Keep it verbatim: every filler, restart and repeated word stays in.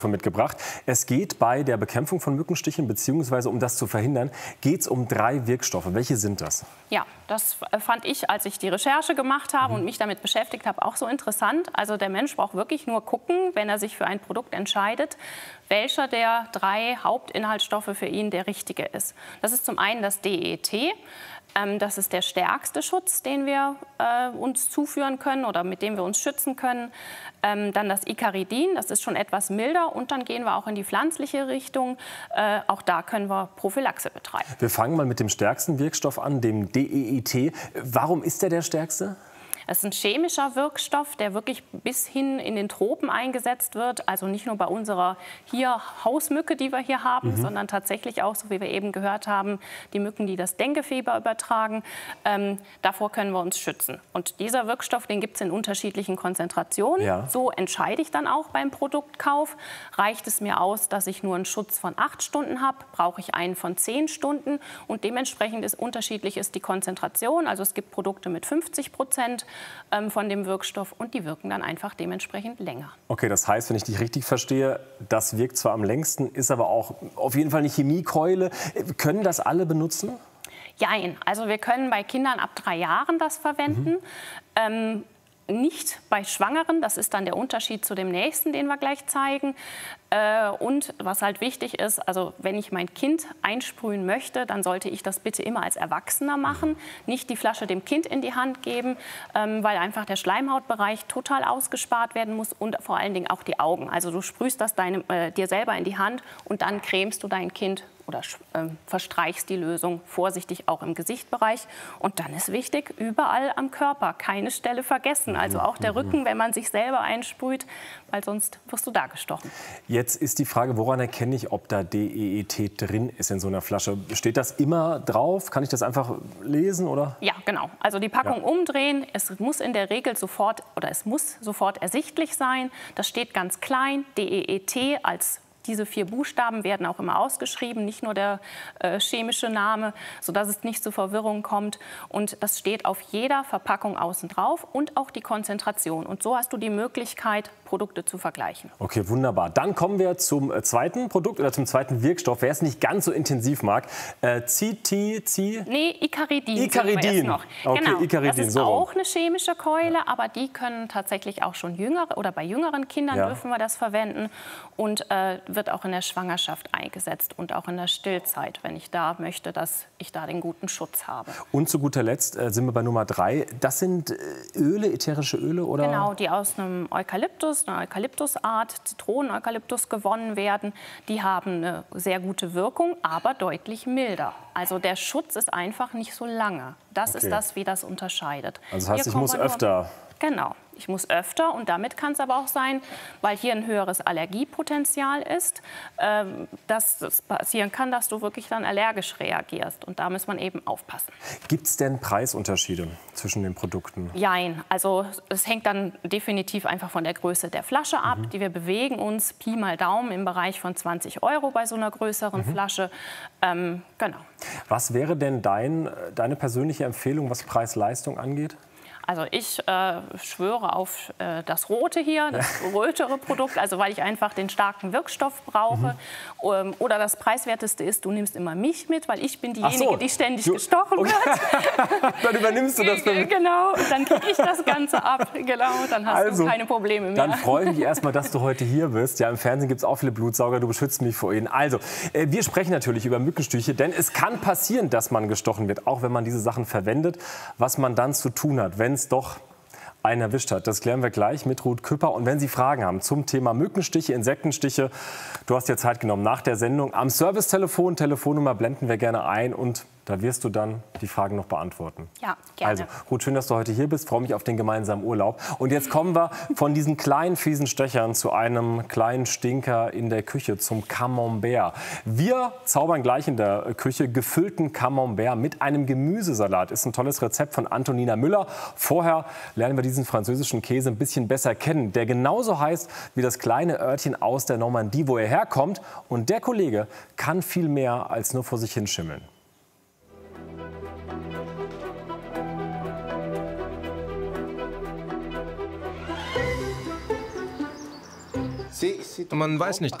mitgebracht. Es geht bei der Bekämpfung von Mückenstichen bzw. um das zu verhindern, geht es um drei Wirkstoffe. Welche sind das? Ja, das fand ich, als ich die Recherche gemacht habe und mich damit beschäftigt habe, auch so interessant. Also der Mensch braucht wirklich nur gucken, wenn er sich für ein Produkt entscheidet, welcher der drei Hauptinhaltsstoffe für ihn der richtige ist. Das ist zum einen das D E T. Das ist der stärkste Schutz, den wir äh, uns zuführen können oder mit dem wir uns schützen können. Ähm, dann das Icaridin, das ist schon etwas milder. Und dann gehen wir auch in die pflanzliche Richtung. Äh, auch da können wir Prophylaxe betreiben. Wir fangen mal mit dem stärksten Wirkstoff an, dem D E E T. Warum ist der der stärkste? Es ist ein chemischer Wirkstoff, der wirklich bis hin in den Tropen eingesetzt wird. Also nicht nur bei unserer hier Hausmücke, die wir hier haben, mhm. sondern tatsächlich auch, so wie wir eben gehört haben, die Mücken, die das Denguefieber übertragen. Ähm, davor können wir uns schützen. Und dieser Wirkstoff, den gibt es in unterschiedlichen Konzentrationen. Ja. So entscheide ich dann auch beim Produktkauf. Reicht es mir aus, dass ich nur einen Schutz von acht Stunden habe? Brauche ich einen von zehn Stunden? Und dementsprechend ist unterschiedlich ist die Konzentration. Also es gibt Produkte mit fünfzig Prozent. Von dem Wirkstoff und die wirken dann einfach dementsprechend länger. Okay, das heißt, wenn ich dich richtig verstehe, das wirkt zwar am längsten, ist aber auch auf jeden Fall eine Chemiekeule. Können das alle benutzen? Jein, also wir können bei Kindern ab drei Jahren das verwenden. Mhm. Ähm, Nicht bei Schwangeren, das ist dann der Unterschied zu dem nächsten, den wir gleich zeigen. Und was halt wichtig ist, also wenn ich mein Kind einsprühen möchte, dann sollte ich das bitte immer als Erwachsener machen. Nicht die Flasche dem Kind in die Hand geben, weil einfach der Schleimhautbereich total ausgespart werden muss und vor allen Dingen auch die Augen. Also du sprühst das deinem, äh, dir selber in die Hand und dann cremst du dein Kind oder äh, verstreichst die Lösung vorsichtig auch im Gesichtbereich. Und dann ist wichtig, überall am Körper, keine Stelle vergessen. Also auch der Rücken, wenn man sich selber einsprüht, weil sonst wirst du da gestochen. Jetzt ist die Frage, woran erkenne ich, ob da D E E T drin ist in so einer Flasche? Steht das immer drauf? Kann ich das einfach lesen, oder? Ja, genau. Also die Packung ja. umdrehen. Es muss in der Regel sofort oder es muss sofort ersichtlich sein. Das steht ganz klein, D E E T als Diese vier Buchstaben werden auch immer ausgeschrieben, nicht nur der äh, chemische Name, sodass es nicht zu Verwirrung kommt. Und das steht auf jeder Verpackung außen drauf und auch die Konzentration. Und so hast du die Möglichkeit, Produkte zu vergleichen. Okay, wunderbar. Dann kommen wir zum zweiten Produkt oder zum zweiten Wirkstoff. Wer es nicht ganz so intensiv mag, äh, Ziti, Zi... Nee, Icaridin. Icaridin. Noch. Okay, genau. Icaridin. Das ist so auch eine chemische Keule, ja. aber die können tatsächlich auch schon jüngere oder bei jüngeren Kindern ja. dürfen wir das verwenden und äh, wird auch in der Schwangerschaft eingesetzt und auch in der Stillzeit, wenn ich da möchte, dass ich da den guten Schutz habe. Und zu guter Letzt äh, sind wir bei Nummer drei. Das sind äh, Öle, ätherische Öle, oder? Genau, die aus einem Eukalyptus, einer Eukalyptusart, Zitronen-Eukalyptus gewonnen werden. Die haben eine sehr gute Wirkung, aber deutlich milder. Also der Schutz ist einfach nicht so lange. Das okay. ist das, wie das unterscheidet. Also das heißt, ich muss öfter... Genau, ich muss öfter und damit kann es aber auch sein, weil hier ein höheres Allergiepotenzial ist, ähm, dass es passieren kann, dass du wirklich dann allergisch reagierst und da muss man eben aufpassen. Gibt es denn Preisunterschiede zwischen den Produkten? Jein, also es hängt dann definitiv einfach von der Größe der Flasche ab. Mhm. Die wir bewegen uns Pi mal Daumen im Bereich von zwanzig Euro bei so einer größeren mhm. Flasche. Ähm, genau. Was wäre denn dein, deine persönliche Empfehlung, was Preis-Leistung angeht? Also ich äh, schwöre auf äh, das Rote hier, das rötere Produkt, also weil ich einfach den starken Wirkstoff brauche. Mhm. Ähm, oder das Preiswerteste ist, du nimmst immer mich mit, weil ich bin diejenige, so. die ständig du, gestochen okay. wird. Dann übernimmst du das für mich. Genau, dann kriege ich das Ganze ab. Genau, dann hast also, du keine Probleme mehr. Dann freue ich mich erstmal, dass du heute hier bist. Ja, im Fernsehen gibt es auch viele Blutsauger, du beschützt mich vor ihnen. Also, äh, wir sprechen natürlich über Mückenstiche, denn es kann passieren, dass man gestochen wird, auch wenn man diese Sachen verwendet, was man dann zu tun hat, wenn es doch einen erwischt hat. Das klären wir gleich mit Ruth Küpper. Und wenn Sie Fragen haben zum Thema Mückenstiche, Insektenstiche, du hast dir Zeit genommen nach der Sendung. Am Servicetelefon, Telefonnummer blenden wir gerne ein und da wirst du dann die Fragen noch beantworten. Ja, gerne. Also, Ruth, schön, dass du heute hier bist. Freue mich auf den gemeinsamen Urlaub. Und jetzt kommen wir von diesen kleinen, fiesen Stöchern zu einem kleinen Stinker in der Küche, zum Camembert. Wir zaubern gleich in der Küche gefüllten Camembert mit einem Gemüsesalat. Ist ein tolles Rezept von Antonina Müller. Vorher lernen wir diesen französischen Käse ein bisschen besser kennen, der genauso heißt wie das kleine Örtchen aus der Normandie, wo er herkommt. Und der Kollege kann viel mehr als nur vor sich hinschimmeln. Man weiß nicht